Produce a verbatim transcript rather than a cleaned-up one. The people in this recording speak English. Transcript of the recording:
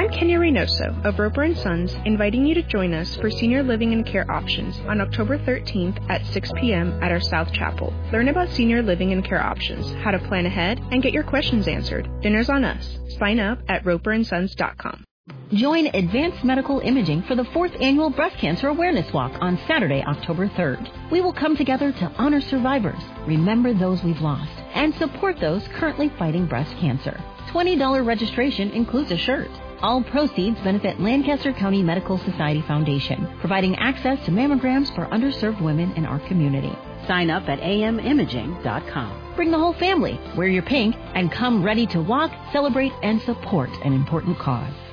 I'm Kenya Reynoso of Roper and Sons, inviting you to join us for Senior Living and Care Options on October thirteenth at six p.m. at our South Chapel. Learn about senior living and care options, how to plan ahead, and get your questions answered. Dinner's on us. Sign up at roper and sons dot com. Join Advanced Medical Imaging for the fourth Annual Breast Cancer Awareness Walk on Saturday, October third. We will come together to honor survivors, remember those we've lost, and support those currently fighting breast cancer. twenty dollars registration includes a shirt. All proceeds benefit Lancaster County Medical Society Foundation, providing access to mammograms for underserved women in our community. Sign up at a m imaging dot com. Bring the whole family, wear your pink, and come ready to walk, celebrate, and support an important cause.